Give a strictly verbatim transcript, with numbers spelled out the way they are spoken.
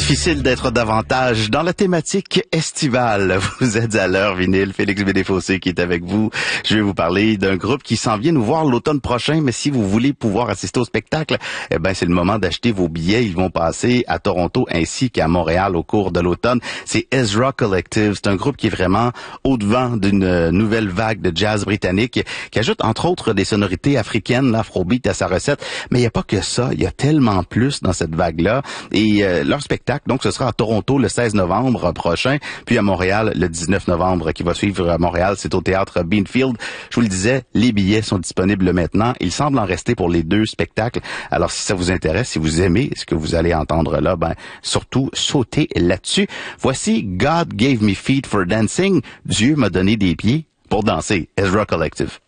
Difficile d'être davantage dans la thématique estivale. Vous êtes à l'heure vinyle. Félix Bédéfossé qui est avec vous. Je vais vous parler d'un groupe qui s'en vient nous voir l'automne prochain, mais si vous voulez pouvoir assister au spectacle, eh ben c'est le moment d'acheter vos billets. Ils vont passer à Toronto ainsi qu'à Montréal au cours de l'automne. C'est Ezra Collective. C'est un groupe qui est vraiment au-devant d'une nouvelle vague de jazz britannique, qui ajoute entre autres des sonorités africaines, l'afrobeat à sa recette. Mais il n'y a pas que ça. Il y a tellement plus dans cette vague-là. Et euh, leur spectacle, donc ce sera à Toronto le seize novembre prochain, puis à Montréal le dix-neuf novembre qui va suivre à Montréal. C'est au théâtre Beanfield. Je vous le disais, les billets sont disponibles maintenant. Il semble en rester pour les deux spectacles. Alors si ça vous intéresse, si vous aimez ce que vous allez entendre là, ben surtout sautez là-dessus. Voici God Gave Me Feet for Dancing. Dieu m'a donné des pieds pour danser. Ezra Collective.